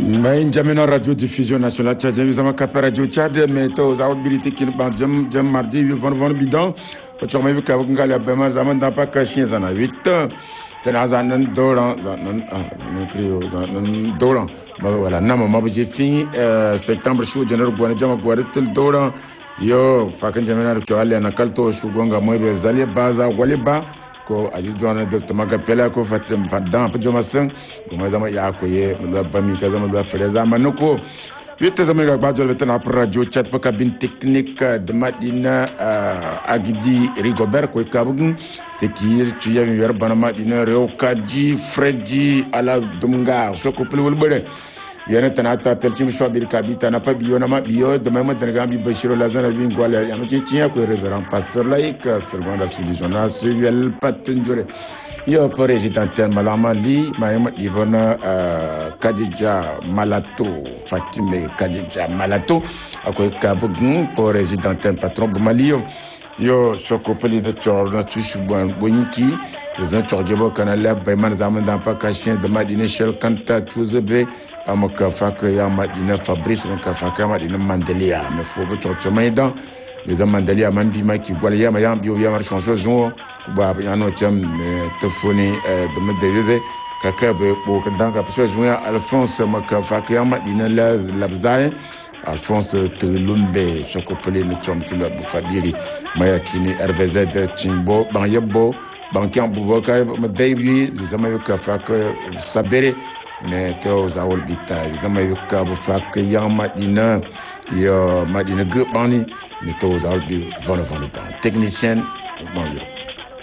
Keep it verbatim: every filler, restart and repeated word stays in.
mais jamena radio diffusion nationale tchad zama kapé radio tchad mais to za abilité kin ban jam jam mardi von von bidon to choma bi ka ngala be ma zaman da pa ka chien zana huit tena zanan doran zanan non crio zanan doran voilà nama ma j'ai fini septembre chou janeiro gwana jama gwara tel doran yo fakan jamena to alle na kalto shu gonga mo be zalie baza wale ba ko aji jona de tamaga pela ko fatem fadan pa joma sen ko ma zama ya ko ye mo ba mi ka zama ba fere zama noko witte zama ga ba jole tana pour radio chat pa cabine technique de Madina Agidi Rigobert ko kabugun te kir tu ya mi wer bana Madina rew kaji Fredji ala dumga so ko pele wol bere yana tana ta pelti mi so bir kabita na pa biyo na ma biyo de même de gambi Bachiro Lazana bi ngwala ya ma ci tiya ko révérend pasteur laïque servant solution national patunjore yo président malama li mayma dibona Kadija Malato Fatime Kadija Malato akoy kabugun ko président patron bu Mali yo soko peli de tor na tuchu bon boniki des antorgebo kanala bayman zaman dan pa kachien de Madina Shell kanta tuzebe amaka faka ya Madina Fabrice amaka faka Madina Mandelia me fo bo tor maïdan les Mandelia man bi ma ki gwala ya ma ya bio ya mar changer zo ba ya no tiam téléphone de me deve kaka be bo kan ka parce que Alphonse amaka faka ya Madina la labzaye Alphonse Tulumbe Chokopele Nitom Tula Bufabiri Maya Chini R V Z Chimbo Banyebo Bankian Bouboka Madeibi Zamayuka Fak Sabere mais Théo Zawol Bita Zamayuka Bufak Yang Madina Yo Madina Gupani mais Théo Zawol Bi Von Von Technicien Bon